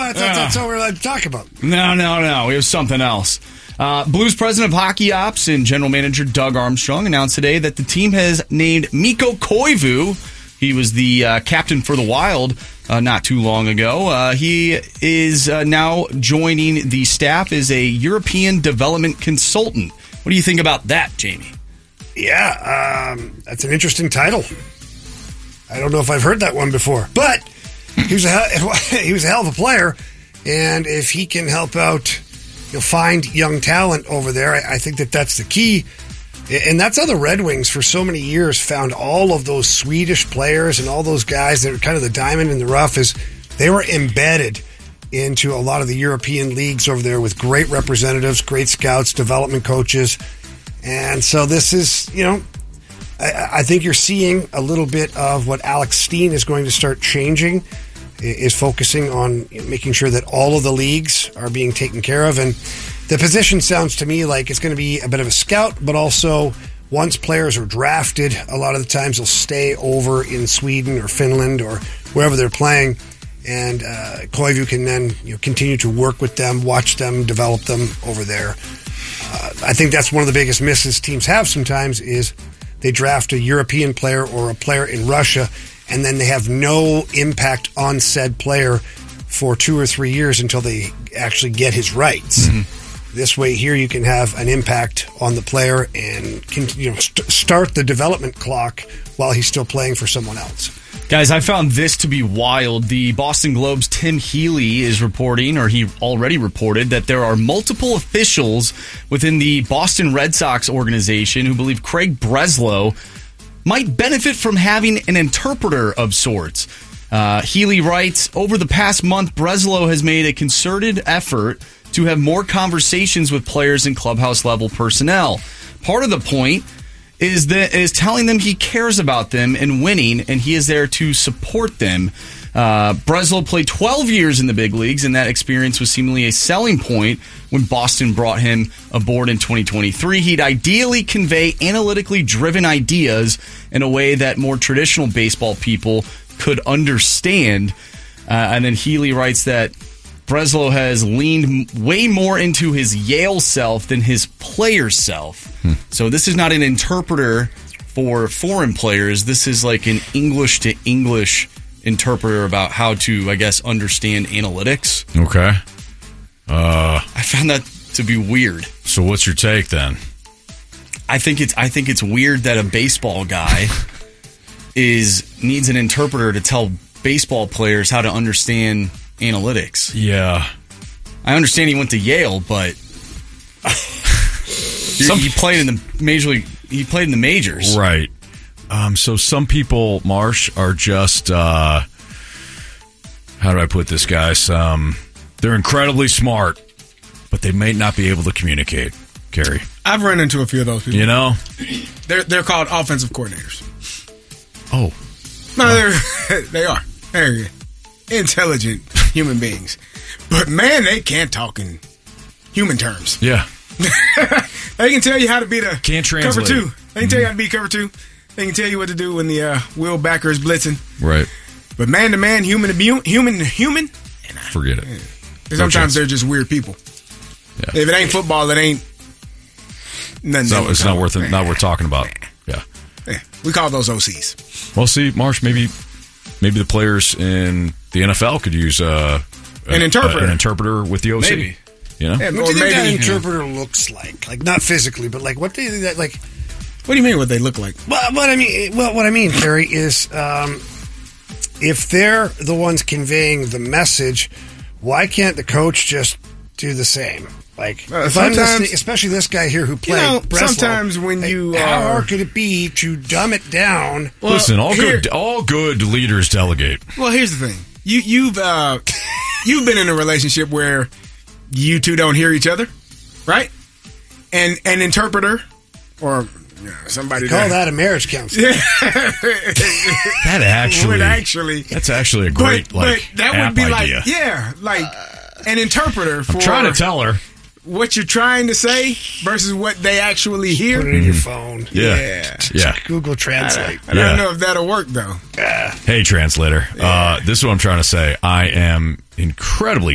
That's what we're allowed to talk about. No. We have something else. Blues president of hockey ops and general manager Doug Armstrong announced today that the team has named Mikko Koivu. He was the captain for the Wild not too long ago. He is now joining the staff as a European development consultant. What do you think about that, Jamie? Yeah, that's an interesting title. I don't know if I've heard that one before, but he was a hell of a player, and if he can help out, you'll find young talent over there. I think that's the key. And that's how the Red Wings for so many years found all of those Swedish players and all those guys that are kind of the diamond in the rough, is they were embedded into a lot of the European leagues over there with great representatives, great scouts, development coaches. And so this is, I think you're seeing a little bit of what Alex Steen is going to start changing, is focusing on making sure that all of the leagues are being taken care of. And the position sounds to me like it's going to be a bit of a scout, but also once players are drafted, a lot of the times they'll stay over in Sweden or Finland or wherever they're playing. And Koivu can then continue to work with them, watch them, develop them over there. I think that's one of the biggest misses teams have sometimes, is they draft a European player or a player in Russia, and then they have no impact on said player for 2 or 3 years until they actually get his rights. Mm-hmm. This way here you can have an impact on the player and start the development clock while he's still playing for someone else. Guys, I found this to be wild. The Boston Globe's Tim Healy is reporting, or he already reported, that there are multiple officials within the Boston Red Sox organization who believe Craig Breslow might benefit from having an interpreter of sorts. Healy writes, over the past month, Breslow has made a concerted effort to have more conversations with players and clubhouse-level personnel. Part of the point is telling them he cares about them and winning, and he is there to support them. Breslow played 12 years in the big leagues, and that experience was seemingly a selling point when Boston brought him aboard in 2023. He'd ideally convey analytically driven ideas in a way that more traditional baseball people could understand. And then Healy writes that Breslow has leaned way more into his Yale self than his player self. So this is not an interpreter for foreign players. This is like an English to English interpreter about how to, I guess, understand analytics. Okay. I found that to be weird. So what's your take then? I think it's weird that a baseball guy needs an interpreter to tell baseball players how to understand analytics. Yeah. I understand he went to Yale, but he played in the major league. He played in the majors. Right. So some people, Marsh, are just how do I put this, guys? They're incredibly smart, but they may not be able to communicate. Kerry, I've run into a few of those people. You know, they're called offensive coordinators. Oh, no, they are. They're intelligent human beings, but man, they can't talk in human terms. Yeah, they can tell you how to beat a can't translate. cover 2. They can tell you how to beat cover 2. They can tell you what to do when the wheel backer is blitzing. Right. But man to man, human to human, forget it. Sometimes they're just weird people. Yeah. If it ain't football, it ain't nothing. It's not worth talking about. Yeah. We call those OCs. Well, see, Marsh, maybe the players in the NFL could use an interpreter with the OC. Maybe. You know? Yeah, what do you think that interpreter looks like? Like, not physically, but like, what do you think that, like? What do you mean what they look like? Well, what I mean, Terry, is if they're the ones conveying the message, why can't the coach just do the same? Like, if I'm listening, especially this guy here who played Breslow, sometimes when how hard could it be to dumb it down? Well, listen, all good leaders delegate. Well, here's the thing: you've been in a relationship where you two don't hear each other, right? And an interpreter or somebody call that a marriage counselor. That's actually a great but that would be idea. An interpreter for. I'm trying to tell her what you're trying to say versus what they actually hear. Put it in your phone. Yeah. Google Translate. I don't know if that'll work, though. Hey, translator. This is what I'm trying to say. I am incredibly